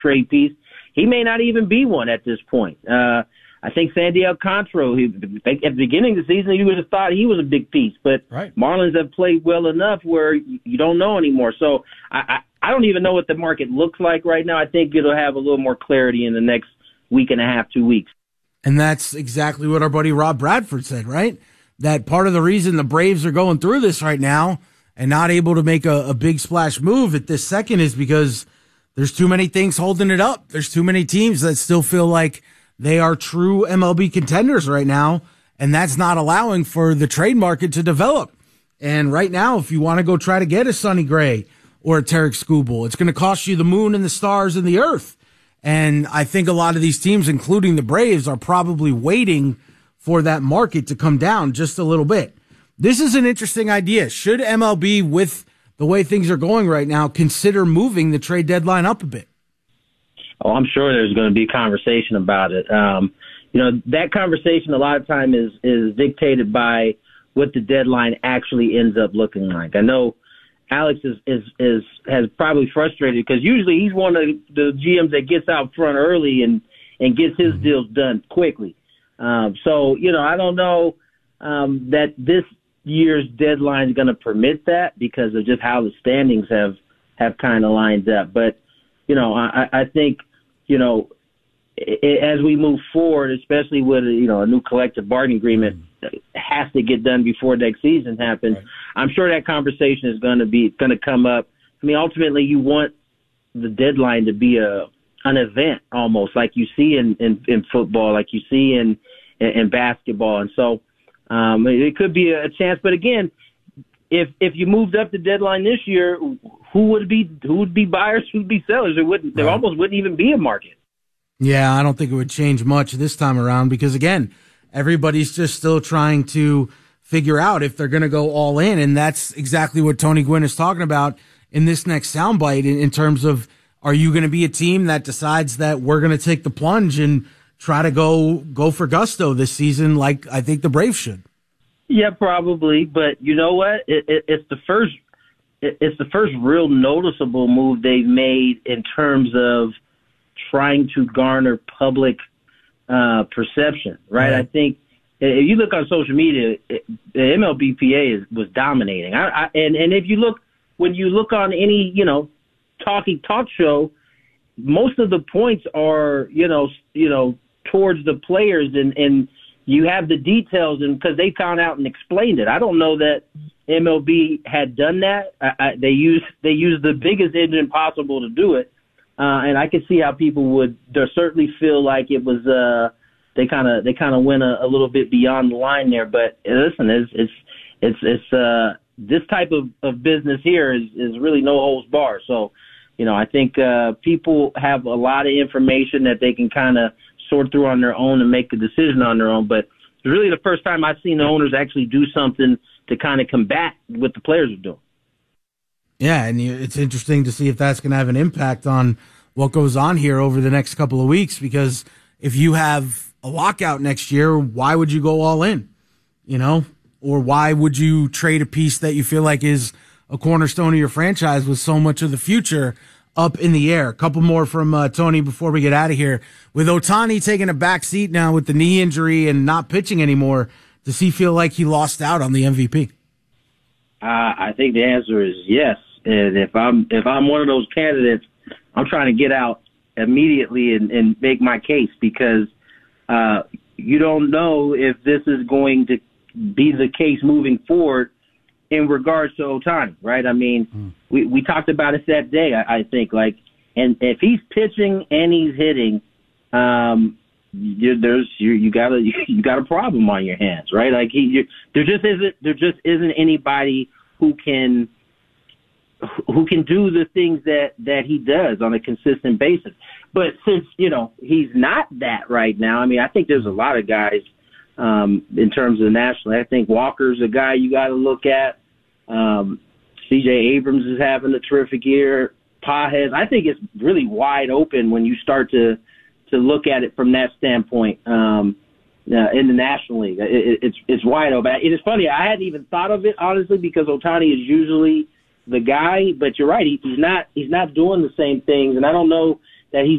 trade piece. He may not even be one at this point. I think Sandy Alcantara, at the beginning of the season, you would have thought he was a big piece, but right. Marlins have played well enough where you don't know anymore. So I don't even know what the market looks like right now. I think it'll have a little more clarity in the next week and a half, 2 weeks. And that's exactly what our buddy Rob Bradford said, right? That part of the reason the Braves are going through this right now and not able to make a big splash move at this second is because there's too many things holding it up. There's too many teams that still feel like they are true MLB contenders right now, and that's not allowing for the trade market to develop. And right now, if you want to go try to get a Sonny Gray or a Tarek Skubal, it's going to cost you the moon and the stars and the earth. And I think a lot of these teams, including the Braves, are probably waiting for that market to come down just a little bit. This is an interesting idea. Should MLB, with the way things are going right now, consider moving the trade deadline up a bit? Oh, I'm sure there's going to be a conversation about it. That conversation a lot of time is dictated by what the deadline actually ends up looking like. I know Alex has probably frustrated because usually he's one of the GMs that gets out front early and gets his deals done quickly. I don't know that this year's deadline is going to permit that because of just how the standings have kind of lined up. But, I think, as we move forward, especially with, a new collective bargaining agreement has to get done before next season happens. Right. I'm sure that conversation is going to come up. I mean, ultimately you want the deadline to be an event almost like you see in football, like you see in basketball. And so, it could be a chance, but again, if you moved up the deadline this year, who would be buyers, who would be sellers? There almost wouldn't even be a market. Yeah, I don't think it would change much this time around because again, everybody's just still trying to figure out if they're going to go all in, and that's exactly what Tony Gwynn is talking about in this next soundbite in terms of, are you going to be a team that decides that we're going to take the plunge and try to go for gusto this season like I think the Braves should? Yeah, probably. But you know what? It's the first real noticeable move they've made in terms of trying to garner public perception, right? I think if you look on social media, the MLBPA was dominating. And if you look, when you look on any, talk show, most of the points are, towards the players and you have the details and because they found out and explained it. I don't know that MLB had done that. They used the biggest engine possible to do it. And I could see how people would certainly feel like it was they kind of went a little bit beyond the line there. But listen, it's this type of business here is really no holds barred. So, I think people have a lot of information that they can kind of sort through on their own and make a decision on their own. But it's really the first time I've seen the owners actually do something to kind of combat what the players are doing. Yeah, and it's interesting to see if that's going to have an impact on what goes on here over the next couple of weeks, because if you have a lockout next year, why would you go all in? Or why would you trade a piece that you feel like is a cornerstone of your franchise with so much of the future up in the air? A couple more from Tony before we get out of here. With Ohtani taking a back seat now with the knee injury and not pitching anymore, does he feel like he lost out on the MVP? I think the answer is yes. And if I'm one of those candidates, I'm trying to get out immediately and make my case because you don't know if this is going to be the case moving forward in regards to Ohtani, right? I mean, we talked about it that day, I think, and if he's pitching and he's hitting, you got a problem on your hands, right? Like there just isn't anybody who can do the things that he does on a consistent basis. But since, he's not that right now, I mean, I think there's a lot of guys in terms of the national. I think Walker's a guy you got to look at. C.J. Abrams is having a terrific year. Pages, I think it's really wide open when you start to look at it from that standpoint in the National League. It's wide open. It is funny. I hadn't even thought of it, honestly, because Ohtani is usually the guy, but you're right. He's not doing the same things, and I don't know that he's